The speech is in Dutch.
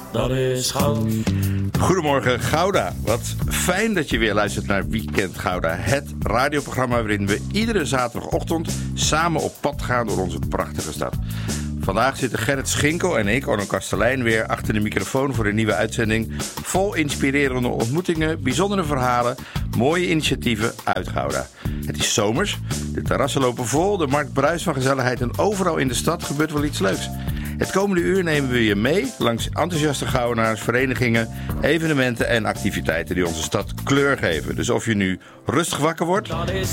dat is goud. Goedemorgen Gouda. Wat fijn dat je weer luistert naar Weekend Gouda. Het radioprogramma waarin we iedere zaterdagochtend samen op pad gaan door onze prachtige stad. Vandaag zitten Gerrit Schinkel en ik, Onno Kastelein, weer achter de microfoon voor een nieuwe uitzending. Vol inspirerende ontmoetingen, bijzondere verhalen, mooie initiatieven uit Gouda. Het is zomers, de terrassen lopen vol, de markt bruist van gezelligheid en overal in de stad gebeurt wel iets leuks. Het komende uur nemen we je mee langs enthousiaste Goudenaars, verenigingen, evenementen en activiteiten die onze stad kleur geven. Dus of je nu rustig wakker wordt,